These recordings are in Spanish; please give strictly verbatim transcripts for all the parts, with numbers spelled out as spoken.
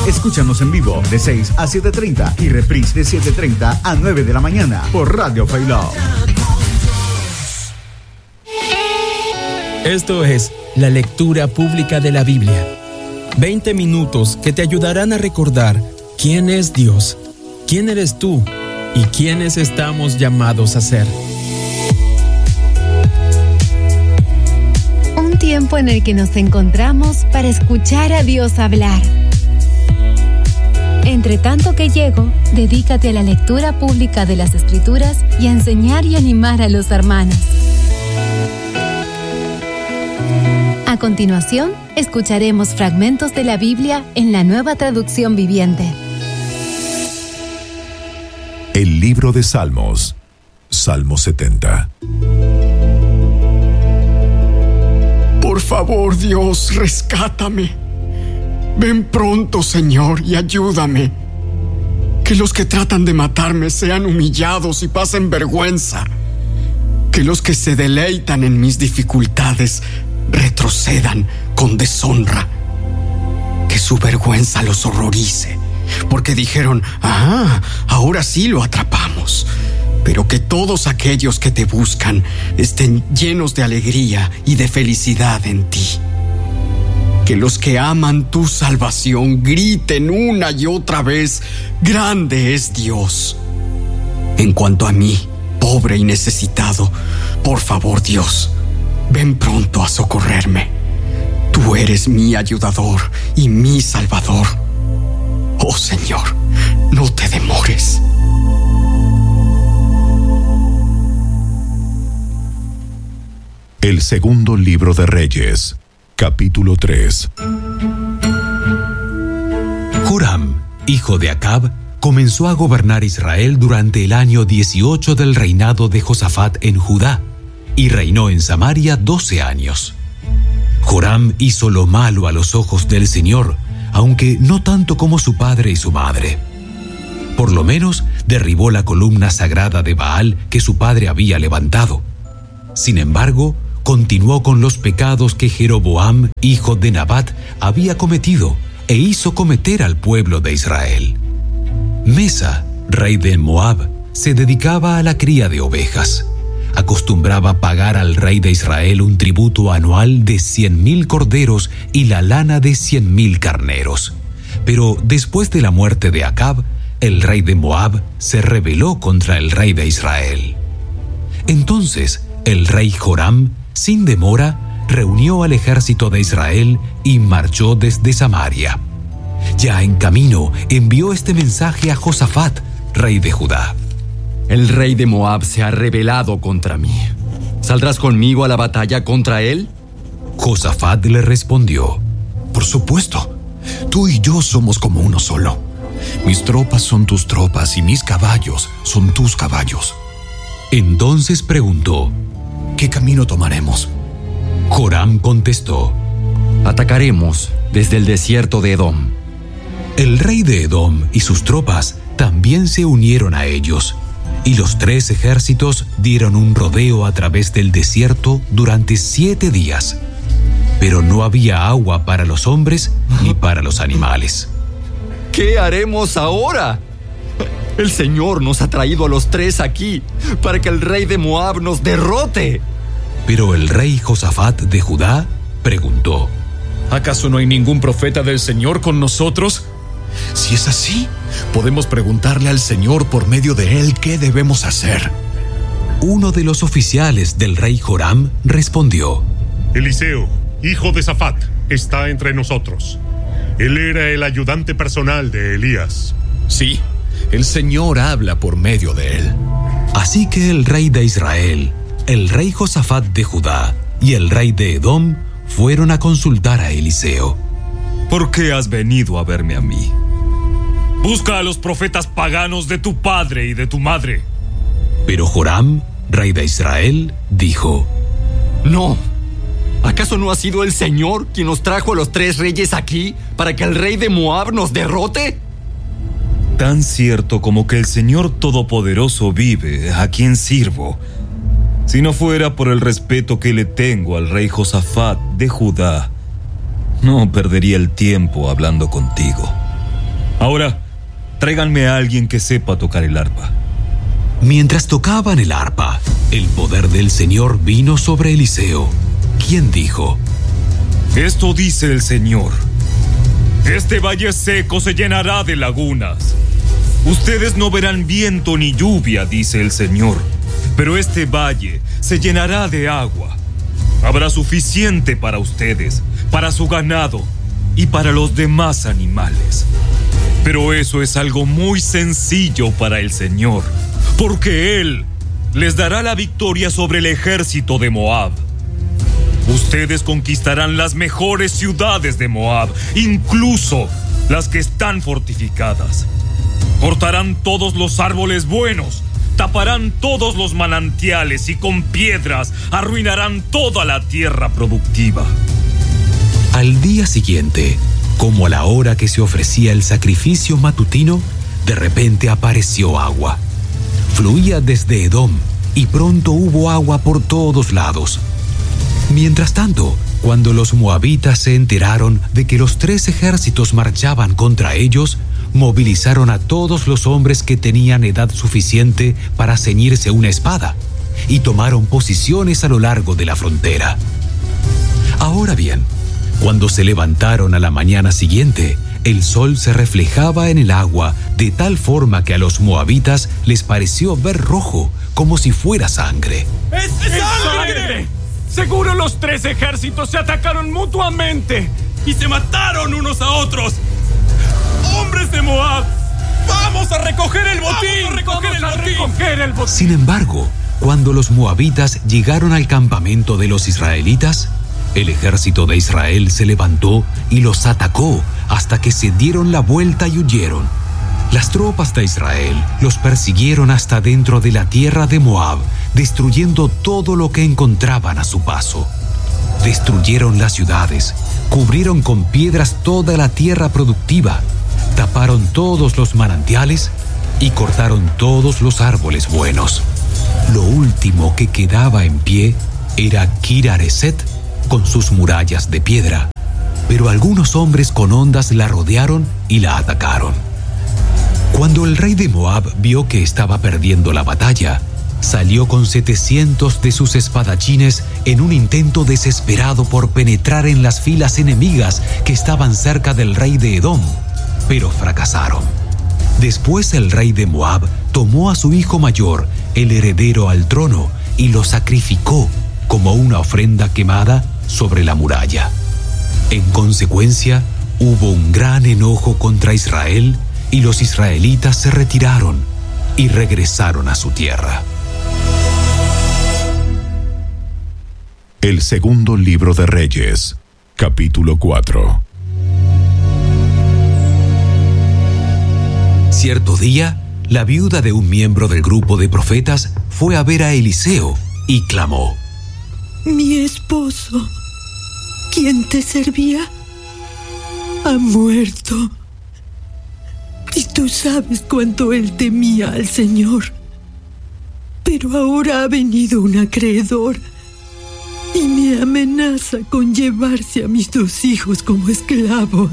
Escúchanos en vivo de seis a siete treinta y reprise de siete treinta a nueve de la mañana por Radio Failao. Esto es la lectura pública de la Biblia. veinte minutos que te ayudarán a recordar quién es Dios, quién eres tú y quiénes estamos llamados a ser. Un tiempo en el que nos encontramos para escuchar a Dios hablar. Entre tanto que llego, dedícate a la lectura pública de las Escrituras y a enseñar y animar a los hermanos. A continuación, escucharemos fragmentos de la Biblia en la Nueva Traducción Viviente. El libro de Salmos, Salmo setenta. Por favor, Dios, rescátame. Ven pronto, Señor, y ayúdame. Que los que tratan de matarme sean humillados y pasen vergüenza. Que los que se deleitan en mis dificultades retrocedan con deshonra. Que su vergüenza los horrorice, porque dijeron: ah, ahora sí lo atrapamos. Pero que todos aquellos que te buscan estén llenos de alegría y de felicidad en ti. Que los que aman tu salvación griten una y otra vez: grande es Dios. En cuanto a mí, pobre y necesitado, por favor, Dios, ven pronto a socorrerme. Tú eres mi ayudador y mi salvador. Oh Señor, no te demores. El segundo libro de Reyes, capítulo tres. Joram, hijo de Acab, comenzó a gobernar Israel durante el año dieciocho del reinado de Josafat en Judá, y reinó en Samaria doce años. Joram hizo lo malo a los ojos del Señor, aunque no tanto como su padre y su madre. Por lo menos derribó la columna sagrada de Baal que su padre había levantado. Sin embargo, continuó con los pecados que Jeroboam, hijo de Nabat, había cometido e hizo cometer al pueblo de Israel. Mesa, rey de Moab, se dedicaba a la cría de ovejas. Acostumbraba pagar al rey de Israel un tributo anual de cien mil corderos y la lana de cien mil carneros. Pero después de la muerte de Acab, el rey de Moab se rebeló contra el rey de Israel. Entonces, el rey Joram, sin demora, reunió al ejército de Israel y marchó desde Samaria. Ya en camino, envió este mensaje a Josafat, rey de Judá. El rey de Moab se ha rebelado contra mí. ¿Saldrás conmigo a la batalla contra él? Josafat le respondió: Por supuesto, tú y yo somos como uno solo. Mis tropas son tus tropas y mis caballos son tus caballos. Entonces preguntó: ¿qué camino tomaremos? Joram contestó: atacaremos desde el desierto de Edom. El rey de Edom y sus tropas también se unieron a ellos, y los tres ejércitos dieron un rodeo a través del desierto durante siete días. Pero no había agua para los hombres ni para los animales. ¿Qué haremos ahora? El Señor nos ha traído a los tres aquí para que el rey de Moab nos derrote. Pero el rey Josafat de Judá preguntó: ¿acaso no hay ningún profeta del Señor con nosotros? Si es así, podemos preguntarle al Señor por medio de él qué debemos hacer. Uno de los oficiales del rey Joram respondió: Eliseo, hijo de Safat, está entre nosotros. Él era el ayudante personal de Elías. Sí, el Señor habla por medio de él. Así que el rey de Israel, el rey Josafat de Judá y el rey de Edom fueron a consultar a Eliseo. ¿Por qué has venido a verme a mí? Busca a los profetas paganos de tu padre y de tu madre. Pero Joram, rey de Israel, dijo: No. ¿Acaso no ha sido el Señor quien nos trajo a los tres reyes aquí para que el rey de Moab nos derrote? Tan cierto como que el Señor Todopoderoso vive, a quien sirvo. Si no fuera por el respeto que le tengo al rey Josafat de Judá, no perdería el tiempo hablando contigo. Ahora, tráiganme a alguien que sepa tocar el arpa. Mientras tocaban el arpa, el poder del Señor vino sobre Eliseo, quien dijo: Esto dice el Señor: este valle seco se llenará de lagunas. Ustedes no verán viento ni lluvia, dice el Señor, pero este valle se llenará de agua. Habrá suficiente para ustedes, para su ganado y para los demás animales. Pero eso es algo muy sencillo para el Señor, porque Él les dará la victoria sobre el ejército de Moab. Ustedes conquistarán las mejores ciudades de Moab, incluso las que están fortificadas. Cortarán todos los árboles buenos, taparán todos los manantiales y con piedras arruinarán toda la tierra productiva. Al día siguiente, como a la hora que se ofrecía el sacrificio matutino, de repente apareció agua. Fluía desde Edom y pronto hubo agua por todos lados. Mientras tanto, cuando los moabitas se enteraron de que los tres ejércitos marchaban contra ellos, movilizaron a todos los hombres que tenían edad suficiente para ceñirse una espada y tomaron posiciones a lo largo de la frontera. Ahora bien, cuando se levantaron a la mañana siguiente, el sol se reflejaba en el agua de tal forma que a los moabitas les pareció ver rojo, como si fuera sangre. ¡Es sangre! Seguro los tres ejércitos se atacaron mutuamente y se mataron unos a otros. ¡Hombres de Moab! ¡Vamos a recoger el botín! ¡Vamos a recoger, el, a botín. recoger el botín! Sin embargo, cuando los moabitas llegaron al campamento de los israelitas, el ejército de Israel se levantó y los atacó hasta que se dieron la vuelta y huyeron. Las tropas de Israel los persiguieron hasta dentro de la tierra de Moab, destruyendo todo lo que encontraban a su paso. Destruyeron las ciudades, cubrieron con piedras toda la tierra productiva, taparon todos los manantiales y cortaron todos los árboles buenos. Lo último que quedaba en pie era Kir-Hareset con sus murallas de piedra, pero algunos hombres con hondas la rodearon y la atacaron. Cuando el rey de Moab vio que estaba perdiendo la batalla, salió con setecientos de sus espadachines en un intento desesperado por penetrar en las filas enemigas que estaban cerca del rey de Edom, pero fracasaron. Después el rey de Moab tomó a su hijo mayor, el heredero al trono, y lo sacrificó como una ofrenda quemada sobre la muralla. En consecuencia, hubo un gran enojo contra Israel y los israelitas se retiraron y regresaron a su tierra. El segundo libro de Reyes, capítulo cuatro. Cierto día, la viuda de un miembro del grupo de profetas fue a ver a Eliseo y clamó: Mi esposo, quien te servía, ha muerto. Y tú sabes cuánto él temía al Señor. Pero ahora ha venido un acreedor y me amenaza con llevarse a mis dos hijos como esclavos.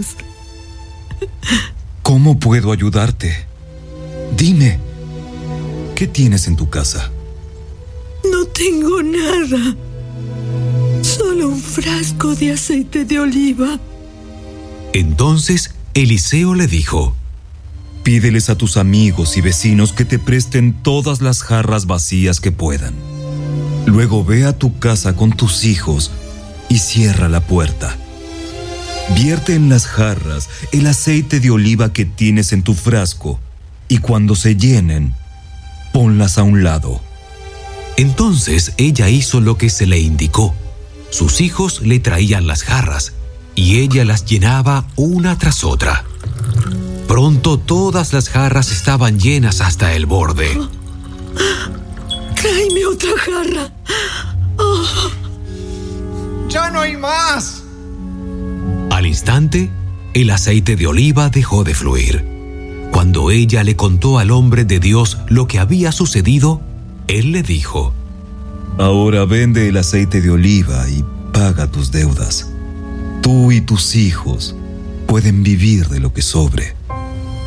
¿Cómo puedo ayudarte? Dime, ¿qué tienes en tu casa? No tengo nada. Solo un frasco de aceite de oliva. Entonces Eliseo le dijo: Pídeles a tus amigos y vecinos que te presten todas las jarras vacías que puedan. Luego ve a tu casa con tus hijos y cierra la puerta. Vierte en las jarras el aceite de oliva que tienes en tu frasco y cuando se llenen, ponlas a un lado. Entonces ella hizo lo que se le indicó. Sus hijos le traían las jarras y ella las llenaba una tras otra. Pronto todas las jarras estaban llenas hasta el borde. Oh. ¡Tráeme otra jarra! Oh. ¡Ya no hay más! Al instante, el aceite de oliva dejó de fluir. Cuando ella le contó al hombre de Dios lo que había sucedido, él le dijo: Ahora vende el aceite de oliva y paga tus deudas. Tú y tus hijos pueden vivir de lo que sobre.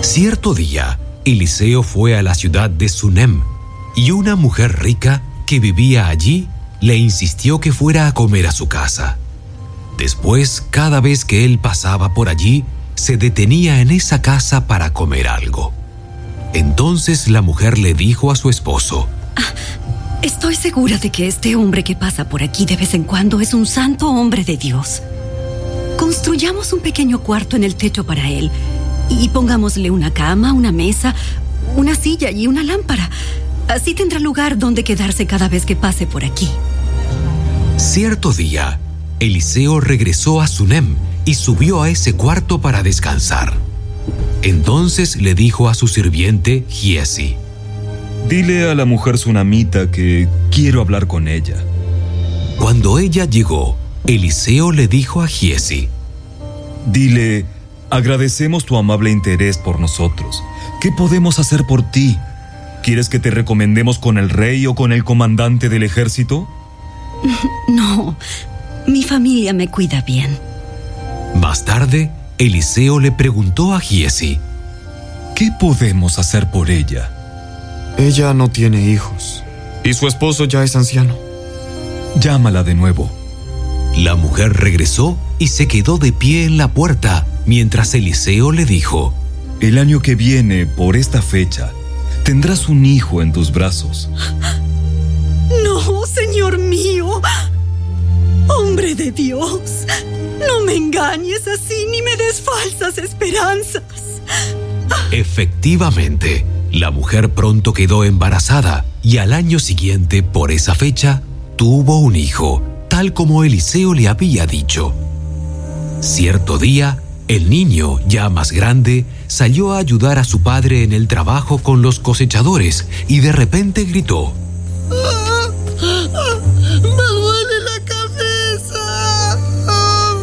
Cierto día, Eliseo fue a la ciudad de Sunem, y una mujer rica que vivía allí le insistió que fuera a comer a su casa. Después, cada vez que él pasaba por allí, se detenía en esa casa para comer algo. Entonces la mujer le dijo a su esposo: ah, estoy segura de que este hombre que pasa por aquí de vez en cuando es un santo hombre de Dios. Construyamos un pequeño cuarto en el techo para él y pongámosle una cama, una mesa, una silla y una lámpara. Así tendrá lugar donde quedarse cada vez que pase por aquí. Cierto día, Eliseo regresó a Sunem y subió a ese cuarto para descansar. Entonces le dijo a su sirviente Giesi: dile a la mujer sunamita que quiero hablar con ella. Cuando ella llegó, Eliseo le dijo a Giesi: dile, agradecemos tu amable interés por nosotros. ¿Qué podemos hacer por ti? ¿Quieres que te recomendemos con el rey o con el comandante del ejército? No, mi familia me cuida bien. Más tarde, Eliseo le preguntó a Giesi: ¿qué podemos hacer por ella? Ella no tiene hijos y su esposo ya es anciano. Llámala de nuevo. La mujer regresó y se quedó de pie en la puerta mientras Eliseo le dijo: el año que viene, por esta fecha, tendrás un hijo en tus brazos. No, Señor mío. Hombre de Dios, no me engañes así ni me des falsas esperanzas. Efectivamente, la mujer pronto quedó embarazada y al año siguiente, por esa fecha, tuvo un hijo, tal como Eliseo le había dicho. Cierto día, el niño, ya más grande, salió a ayudar a su padre en el trabajo con los cosechadores y de repente gritó: ¡Ah! ¡Ah! ¡Me duele la cabeza! ¡Ah!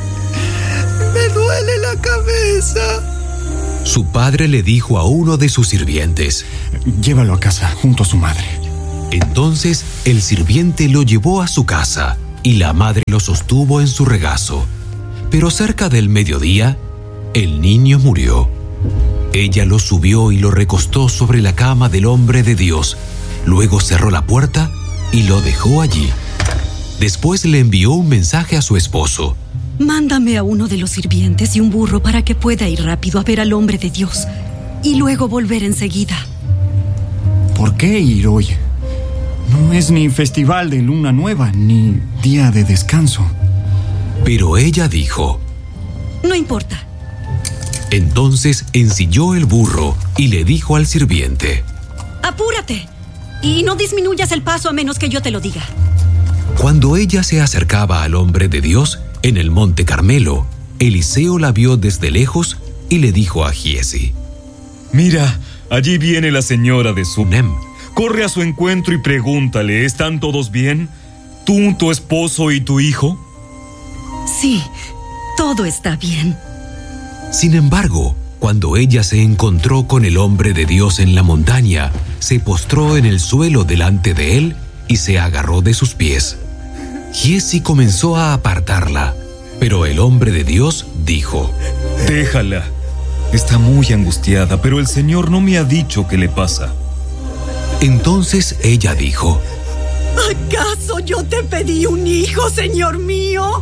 ¡Me duele la cabeza! Su padre le dijo a uno de sus sirvientes: llévalo a casa junto a su madre. Entonces el sirviente lo llevó a su casa y la madre lo sostuvo en su regazo. Pero cerca del mediodía, el niño murió. Ella lo subió y lo recostó sobre la cama del hombre de Dios. Luego cerró la puerta y lo dejó allí. Después le envió un mensaje a su esposo: mándame a uno de los sirvientes y un burro para que pueda ir rápido a ver al hombre de Dios y luego volver enseguida. ¿Por qué ir hoy? No es ni festival de luna nueva ni día de descanso. Pero ella dijo: no importa. Entonces ensilló el burro y le dijo al sirviente: apúrate y no disminuyas el paso a menos que yo te lo diga. Cuando ella se acercaba al hombre de Dios en el monte Carmelo, Eliseo la vio desde lejos y le dijo a Giesi: mira, allí viene la señora de Sunem. Corre a su encuentro y pregúntale: ¿están todos bien? ¿Tú, tu esposo y tu hijo? Sí, todo está bien. Sin embargo, cuando ella se encontró con el hombre de Dios en la montaña, se postró en el suelo delante de él y se agarró de sus pies. Giesi comenzó a apartarla, pero el hombre de Dios dijo: déjala. Está muy angustiada, pero el Señor no me ha dicho qué le pasa. Entonces ella dijo: ¿acaso yo te pedí un hijo, Señor mío?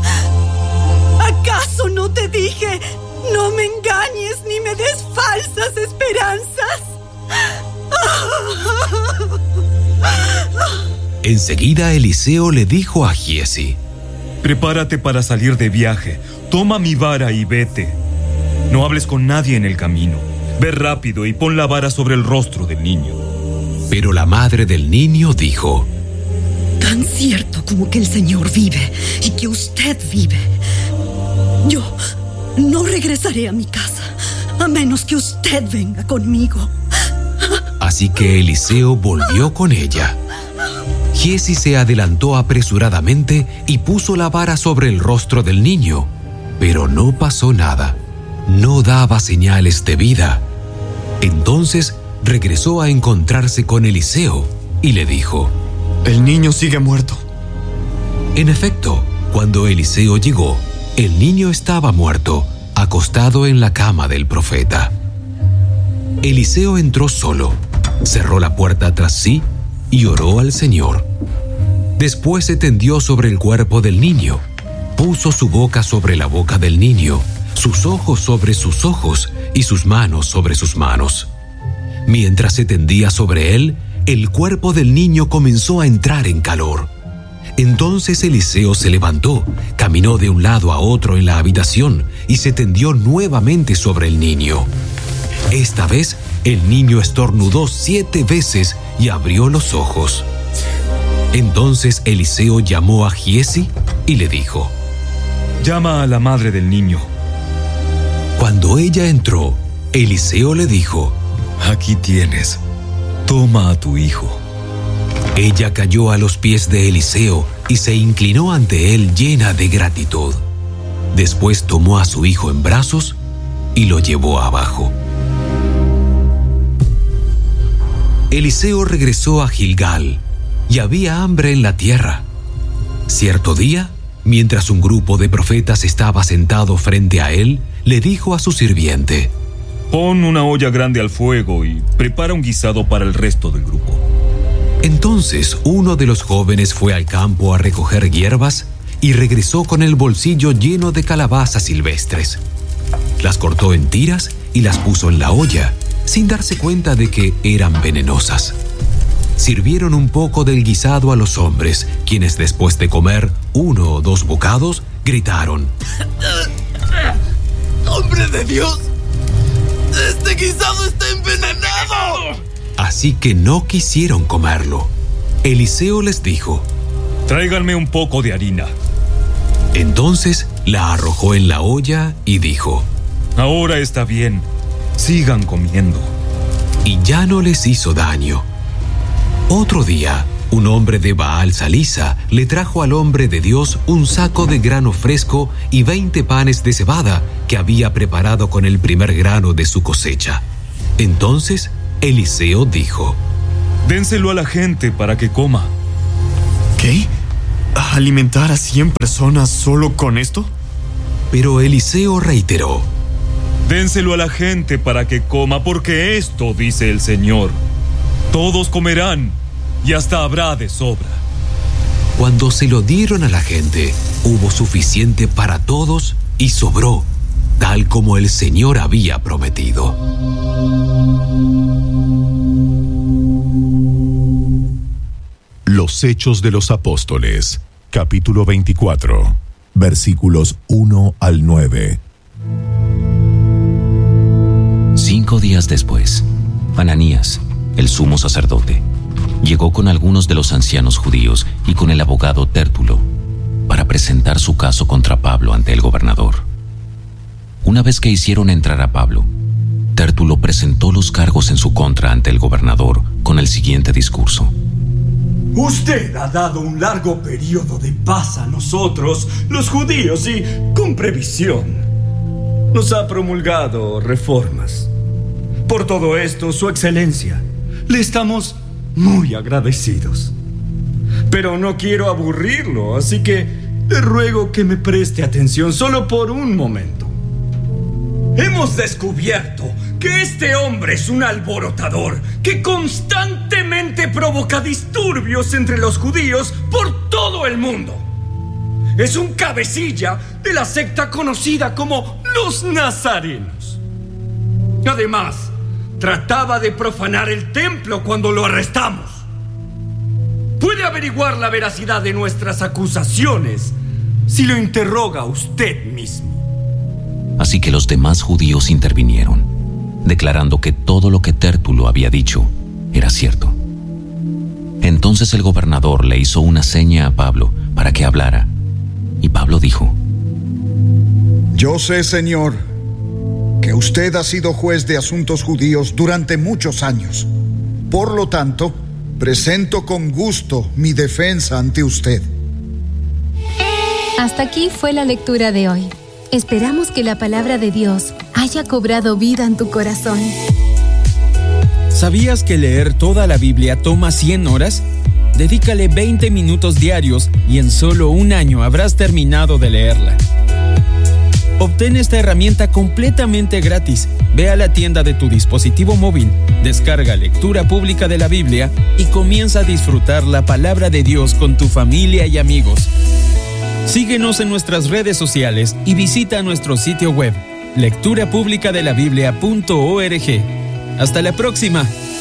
¿Acaso no te dije: no me engañes ni me des falsas esperanzas? Enseguida Eliseo le dijo a Giesi: prepárate para salir de viaje, toma mi vara y vete. No hables con nadie en el camino. Ve rápido y pon la vara sobre el rostro del niño. Pero la madre del niño dijo: tan cierto como que el Señor vive y que usted vive, yo no regresaré a mi casa a menos que usted venga conmigo. Así que Eliseo volvió con ella. Giesi se adelantó apresuradamente y puso la vara sobre el rostro del niño, pero no pasó nada. No daba señales de vida. Entonces regresó a encontrarse con Eliseo y le dijo: el niño sigue muerto. En efecto, cuando Eliseo llegó, el niño estaba muerto, acostado en la cama del profeta. Eliseo entró solo, cerró la puerta tras sí y oró al Señor. Después se tendió sobre el cuerpo del niño, puso su boca sobre la boca del niño, sus ojos sobre sus ojos y sus manos sobre sus manos. Mientras se tendía sobre él, el cuerpo del niño comenzó a entrar en calor. Entonces Eliseo se levantó, caminó de un lado a otro en la habitación y se tendió nuevamente sobre el niño. Esta vez, el niño estornudó siete veces y abrió los ojos. Entonces Eliseo llamó a Giesi y le dijo: «Llama a la madre del niño». Cuando ella entró, Eliseo le dijo: «Aquí tienes. Toma a tu hijo». Ella cayó a los pies de Eliseo y se inclinó ante él llena de gratitud. Después tomó a su hijo en brazos y lo llevó abajo. Eliseo regresó a Gilgal y había hambre en la tierra. Cierto día, mientras un grupo de profetas estaba sentado frente a él, le dijo a su sirviente: «Pon una olla grande al fuego y prepara un guisado para el resto del grupo». Entonces uno de los jóvenes fue al campo a recoger hierbas y regresó con el bolsillo lleno de calabazas silvestres. Las cortó en tiras y las puso en la olla, sin darse cuenta de que eran venenosas. Sirvieron un poco del guisado a los hombres, quienes después de comer uno o dos bocados, gritaron: ¡Hombre de Dios! ¡Este guisado está envenenado! Así que no quisieron comerlo. Eliseo les dijo: «Tráiganme un poco de harina». Entonces la arrojó en la olla y dijo: «Ahora está bien, sigan comiendo». Y ya no les hizo daño. Otro día, un hombre de Baal Salisa le trajo al hombre de Dios un saco de grano fresco y veinte panes de cebada que había preparado con el primer grano de su cosecha. Entonces Eliseo dijo: «Dénselo a la gente para que coma». ¿Qué? ¿Alimentar a cien personas solo con esto? Pero Eliseo reiteró: «Dénselo a la gente para que coma, porque esto dice el Señor: todos comerán y hasta habrá de sobra». Cuando se lo dieron a la gente, hubo suficiente para todos y sobró, tal como el Señor había prometido. Los Hechos de los Apóstoles, capítulo veinticuatro, versículos uno al nueve. Cinco días después, Ananías, el sumo sacerdote, llegó con algunos de los ancianos judíos y con el abogado Tértulo para presentar su caso contra Pablo ante el gobernador. Una vez que hicieron entrar a Pablo, Tértulo presentó los cargos en su contra ante el gobernador con el siguiente discurso: Usted ha dado un largo periodo de paz a nosotros, los judíos, y con previsión nos ha promulgado reformas. Por todo esto, Su Excelencia, le estamos muy agradecidos. Pero no quiero aburrirlo, así que le ruego que me preste atención solo por un momento. Hemos descubierto que este hombre es un alborotador que constantemente provoca disturbios entre los judíos por todo el mundo. Es un cabecilla de la secta conocida como los Nazarenos. Además, trataba de profanar el templo cuando lo arrestamos. Puede averiguar la veracidad de nuestras acusaciones si lo interroga usted mismo. Así que los demás judíos intervinieron, declarando que todo lo que Tértulo había dicho era cierto. Entonces el gobernador le hizo una seña a Pablo para que hablara, y Pablo dijo: Yo sé, señor, que usted ha sido juez de asuntos judíos durante muchos años. Por lo tanto, presento con gusto mi defensa ante usted. Hasta aquí fue la lectura de hoy. Esperamos que la palabra de Dios haya cobrado vida en tu corazón. ¿Sabías que leer toda la Biblia toma cien horas? Dedícale veinte minutos diarios y en solo un año habrás terminado de leerla. Obtén esta herramienta completamente gratis. Ve a la tienda de tu dispositivo móvil, descarga Lectura Pública de la Biblia y comienza a disfrutar la palabra de Dios con tu familia y amigos. Síguenos en nuestras redes sociales y visita nuestro sitio web lectura pública de la biblia punto org. Hasta la próxima.